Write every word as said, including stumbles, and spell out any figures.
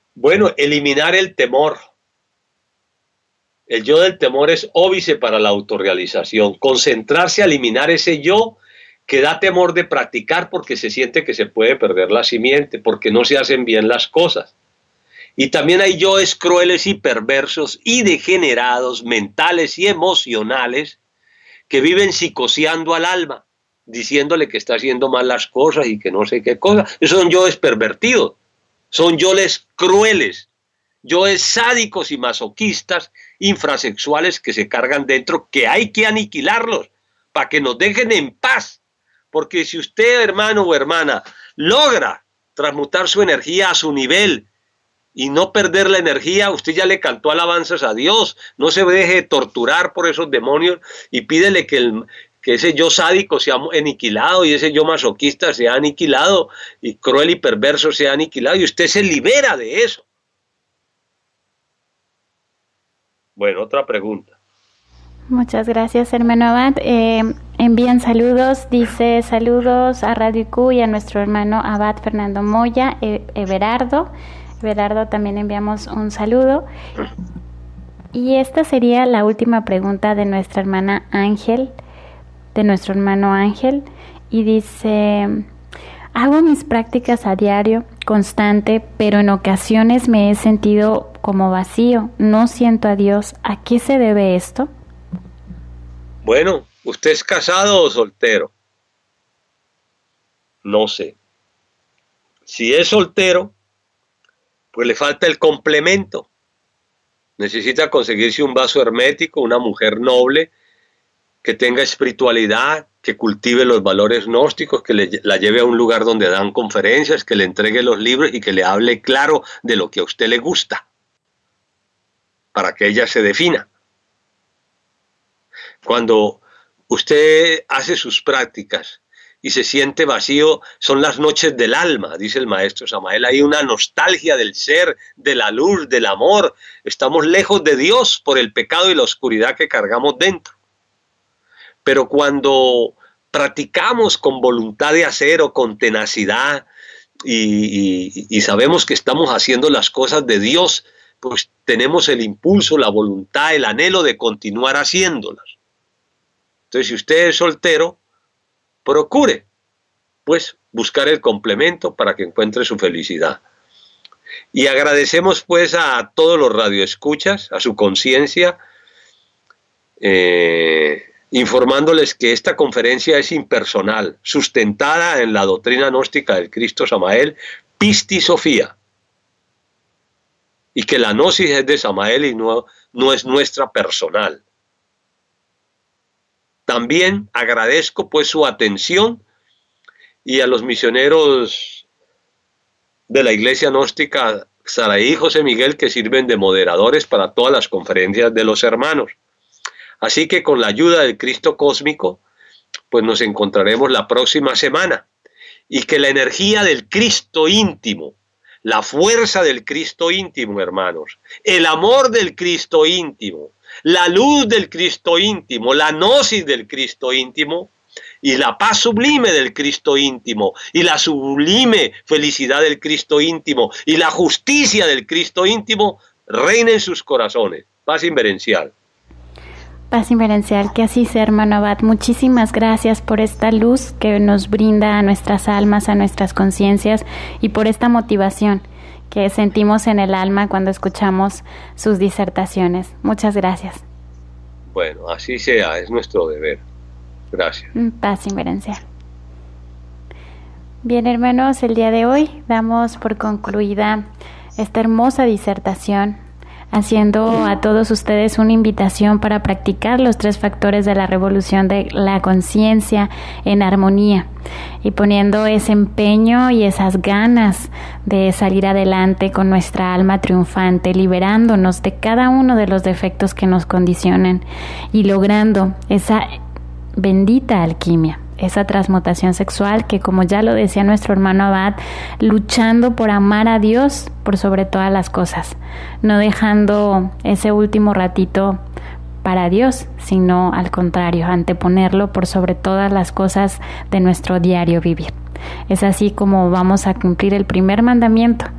Bueno, eliminar el temor. El yo del temor es óbice para la autorrealización. Concentrarse a eliminar ese yo que da temor de practicar porque se siente que se puede perder la simiente, porque no se hacen bien las cosas. Y también hay yoes crueles y perversos y degenerados, mentales y emocionales, que viven psicoseando al alma, diciéndole que está haciendo mal las cosas y que no sé qué cosa. Esos son yoes pervertidos, son yoes crueles, yoes sádicos y masoquistas, infrasexuales que se cargan dentro, que hay que aniquilarlos para que nos dejen en paz. Porque si usted, hermano o hermana, logra transmutar su energía a su nivel y no perder la energía, usted ya le cantó alabanzas a Dios. No se deje torturar por esos demonios y pídele que, el, que ese yo sádico sea aniquilado y ese yo masoquista sea aniquilado y cruel y perverso sea aniquilado y usted se libera de eso. Bueno, otra pregunta. Muchas gracias, hermano Abad. Eh, envían saludos, dice saludos a Radio I Q y a nuestro hermano Abad Fernando Moya, e Everardo. Everardo también enviamos un saludo. Y esta sería la última pregunta de nuestra hermana Ángel, de nuestro hermano Ángel, y dice: hago mis prácticas a diario, constante, pero en ocasiones me he sentido como vacío, no siento a Dios. ¿A qué se debe esto? Bueno, ¿usted es casado o soltero? No sé. Si es soltero, pues le falta el complemento. Necesita conseguirse un vaso hermético, una mujer noble, que tenga espiritualidad, que cultive los valores gnósticos, que le, la lleve a un lugar donde dan conferencias, que le entregue los libros y que le hable claro de lo que a usted le gusta, para que ella se defina. Cuando usted hace sus prácticas y se siente vacío, son las noches del alma, dice el maestro Samael. Hay una nostalgia del ser, de la luz, del amor. Estamos lejos de Dios por el pecado y la oscuridad que cargamos dentro. Pero cuando practicamos con voluntad de hacer o con tenacidad y, y, y sabemos que estamos haciendo las cosas de Dios, pues tenemos el impulso, la voluntad, el anhelo de continuar haciéndolas. Entonces, si usted es soltero, procure, pues, buscar el complemento para que encuentre su felicidad. Y agradecemos, pues, a todos los radioescuchas, a su conciencia, eh, informándoles que esta conferencia es impersonal, sustentada en la doctrina gnóstica del Cristo Samael, Pisti Sofía, y que la gnosis es de Samael y no, no es nuestra personal. También agradezco pues su atención y a los misioneros de la Iglesia Gnóstica Saraí y José Miguel, que sirven de moderadores para todas las conferencias de los hermanos. Así que con la ayuda del Cristo Cósmico, pues nos encontraremos la próxima semana y que la energía del Cristo íntimo, la fuerza del Cristo íntimo, hermanos, el amor del Cristo íntimo, la luz del Cristo íntimo, la gnosis del Cristo íntimo y la paz sublime del Cristo íntimo y la sublime felicidad del Cristo íntimo y la justicia del Cristo íntimo reina en sus corazones. Paz inverencial. Paz inverencial, que así sea, hermano Abad. Muchísimas gracias por esta luz que nos brinda a nuestras almas, a nuestras conciencias y por esta motivación que sentimos en el alma cuando escuchamos sus disertaciones. Muchas gracias. Bueno, así sea, es nuestro deber. Gracias. Paz inverencial. Bien, hermanos, el día de hoy damos por concluida esta hermosa disertación, haciendo a todos ustedes una invitación para practicar los tres factores de la revolución de la conciencia en armonía y poniendo ese empeño y esas ganas de salir adelante con nuestra alma triunfante, liberándonos de cada uno de los defectos que nos condicionan y logrando esa bendita alquimia, esa transmutación sexual que, como ya lo decía nuestro hermano Abad, luchando por amar a Dios por sobre todas las cosas, no dejando ese último ratito para Dios, sino al contrario, anteponerlo por sobre todas las cosas de nuestro diario vivir. Es así como vamos a cumplir el primer mandamiento